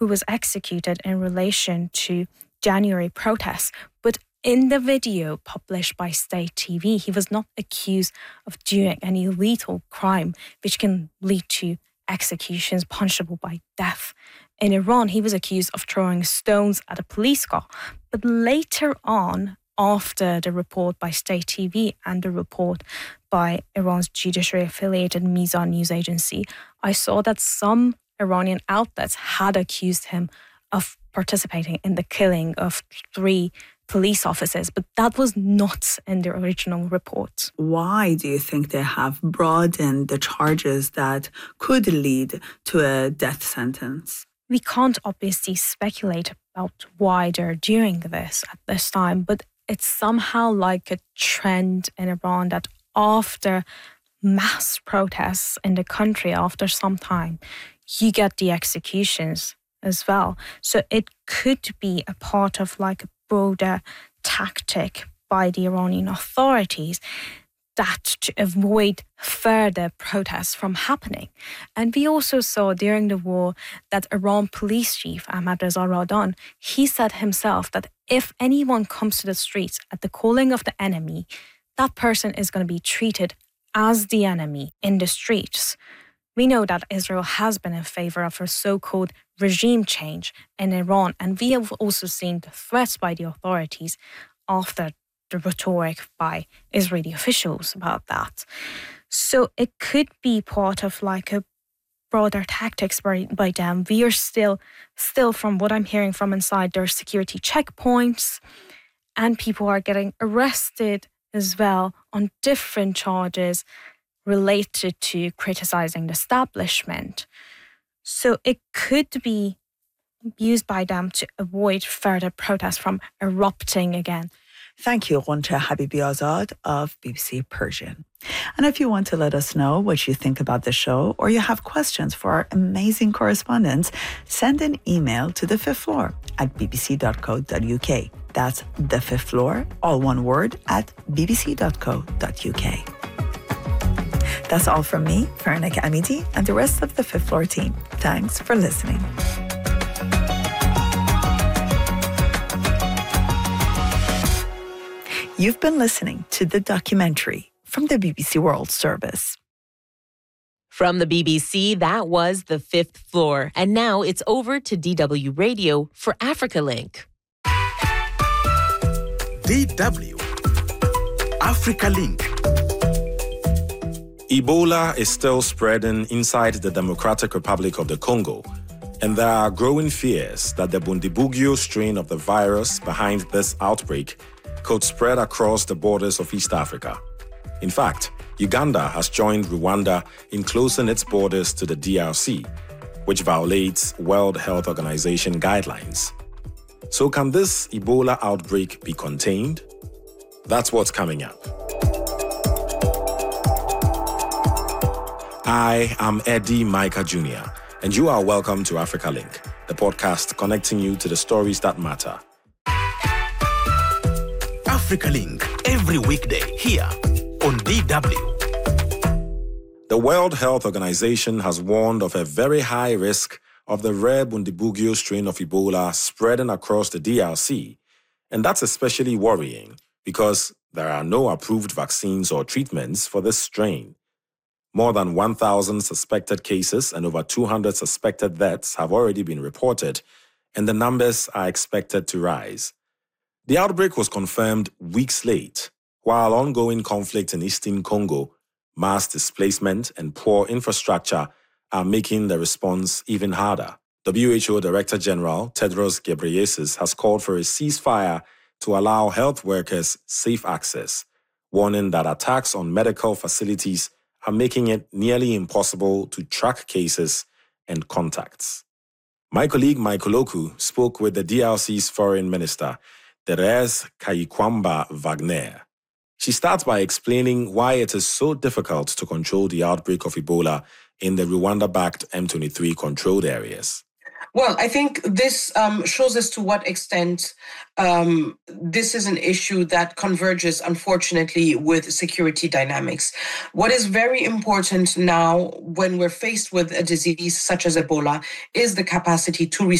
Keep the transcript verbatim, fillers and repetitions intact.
who was executed in relation to January protests. But in the video published by State T V, he was not accused of doing any lethal crime, which can lead to executions punishable by death. In Iran, he was accused of throwing stones at a police car. But later on, after the report by State T V and the report by Iran's judiciary-affiliated Mizan news agency, I saw that some Iranian outlets had accused him of participating in the killing of three police officers, but that was not in the original report. Why do you think they have broadened the charges that could lead to a death sentence? We can't obviously speculate about why they're doing this at this time, but it's somehow like a trend in Iran that after mass protests in the country, after some time, you get the executions as well. So it could be a part of like a broader tactic by the Iranian authorities that to avoid further protests from happening. And we also saw during the war that Iran police chief Ahmad Reza Radan, he said himself that if anyone comes to the streets at the calling of the enemy, that person is going to be treated as the enemy in the streets. We know that Israel has been in favor of a so-called regime change in Iran, and we have also seen the threats by the authorities after the rhetoric by Israeli officials about that. So it could be part of like a broader tactics by, by them. We are still, still from what I'm hearing from inside, there are security checkpoints and people are getting arrested as well on different charges related to criticizing the establishment. So it could be used by them to avoid further protests from erupting again. Thank you, Ghunta Habibi-Azad of B B C Persian. And if you want to let us know what you think about the show or you have questions for our amazing correspondents, send an email to the fifth floor at b b c dot co dot u k. That's the fifth floor, all one word, at b b c dot co dot u k. That's all from me, Farnak Amidi, and the rest of the Fifth Floor team. Thanks for listening. You've been listening to The Documentary from the B B C World Service. From the B B C, that was The Fifth Floor. And now it's over to D W Radio for Africa Link. D W Africa Link. Ebola is still spreading inside the Democratic Republic of the Congo, and there are growing fears that the Bundibugyo strain of the virus behind this outbreak could spread across the borders of East Africa. In fact, Uganda has joined Rwanda in closing its borders to the D R C, which violates World Health Organization guidelines. So can this Ebola outbreak be contained? That's what's coming up. I am Eddie Micah Junior, and you are welcome to Africa Link, the podcast connecting you to the stories that matter. Africa Link, every weekday here on D W. The World Health Organization has warned of a very high risk of the rare Bundibugyo strain of Ebola spreading across the D R C, and that's especially worrying because there are no approved vaccines or treatments for this strain. More than one thousand suspected cases and over two hundred suspected deaths have already been reported, and the numbers are expected to rise. The outbreak was confirmed weeks late, while ongoing conflict in eastern Congo, mass displacement, and poor infrastructure are making the response even harder. W H O Director General Tedros Ghebreyesus has called for a ceasefire to allow health workers safe access, warning that attacks on medical facilities are making it nearly impossible to track cases and contacts. My colleague Michael Oku spoke with the D R C's Foreign Minister, Therese Kayikwamba Wagner. She starts by explaining why it is so difficult to control the outbreak of Ebola in the Rwanda-backed M twenty-three controlled areas. Well, I think this um, shows us to what extent um, this is an issue that converges, unfortunately, with security dynamics. What is very important now when we're faced with a disease such as Ebola is the capacity to